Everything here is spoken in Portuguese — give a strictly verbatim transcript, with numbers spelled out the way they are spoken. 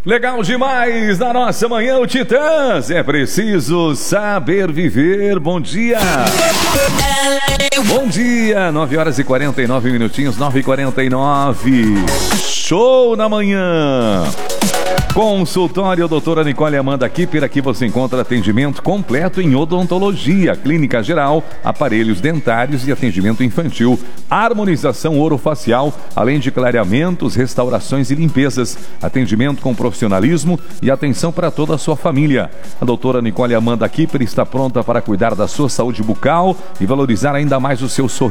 Legal demais na nossa manhã, o Titãs. É preciso saber viver. Bom dia. Bom dia. nove horas e quarenta e nove minutinhos, nove e quarenta e nove. Show na manhã. Consultório doutora Nicole Amanda Kipper. Aqui você encontra atendimento completo em odontologia, clínica geral, aparelhos dentários e atendimento infantil, harmonização orofacial, além de clareamentos, restaurações e limpezas, atendimento com profissionalismo e atenção para toda a sua família. A doutora Nicole Amanda Kipper está pronta para cuidar da sua saúde bucal e valorizar ainda mais o seu sorriso.